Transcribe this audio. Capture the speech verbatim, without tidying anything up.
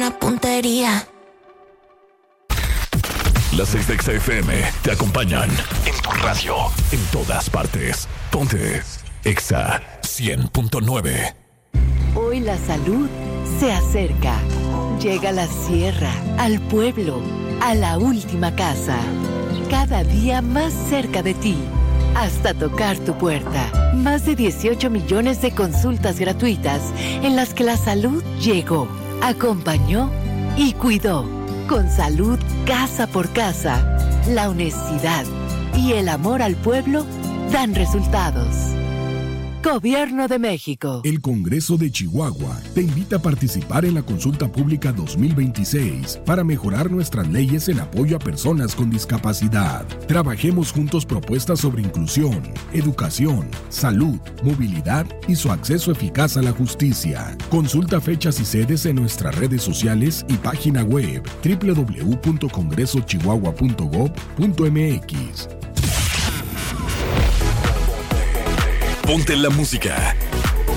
buena puntería. Las seis de Exa F M te acompañan en tu radio, en todas partes. Ponte Exa cien punto nueve. Hoy la salud se acerca. Llega a la sierra, al pueblo, a la última casa. Cada día más cerca de ti, hasta tocar tu puerta. Más de dieciocho millones de consultas gratuitas en las que la salud llegó, acompañó y cuidó. Con salud casa por casa, la honestidad y el amor al pueblo dan resultados. Gobierno de México. El Congreso de Chihuahua te invita a participar en la consulta pública dos mil veintiséis para mejorar nuestras leyes en apoyo a personas con discapacidad. Trabajemos juntos propuestas sobre inclusión, educación, salud, movilidad y su acceso eficaz a la justicia. Consulta fechas y sedes en nuestras redes sociales y página web doble u doble u doble u punto congreso chihuahua punto gob punto eme equis. Ponte la música,